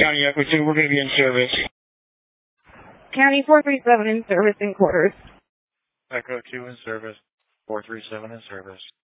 County Echo 2, we're going to be in service. County 437 in service in quarters. Echo 2 in service. 437 in service.